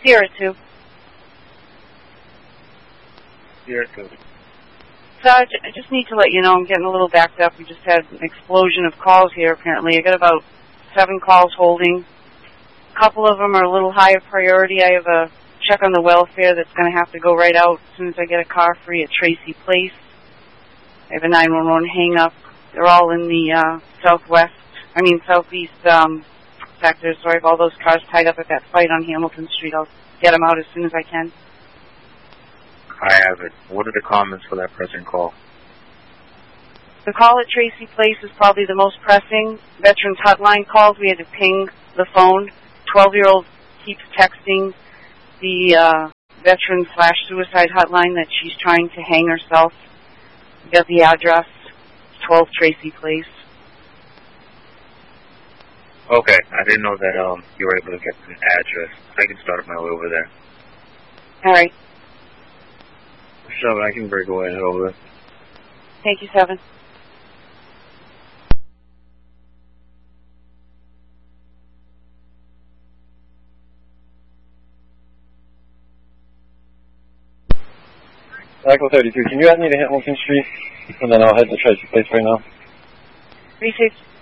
Sierra 2. Sierra 2. Sarge, I just need to let you know I'm getting a little backed up. We just had an explosion of calls here, apparently. I got about 7 calls holding. A couple of them are a little higher priority. I have a check on the welfare that's going to have to go right out as soon as I get a car free at Tracy Place. I have a 911 hang-up. They're all in the southeast sector, so I have all those cars tied up at that fight on Hamilton Street. I'll get them out as soon as I can. I have it. What are the comments for that present call? The call at Tracy Place is probably the most pressing. Veterans hotline calls. We had to ping the phone. 12-year-old keeps texting the veteran/suicide hotline that she's trying to hang herself. We got the address, 12 Tracy Place. Okay, I didn't know that you were able to get an address. I can start my way over there. All right. 7, I can break away and head over there. Thank you, 7. Echo 32, can you add me to Hamilton Street? And then I'll head to Tracy Place right now. 36.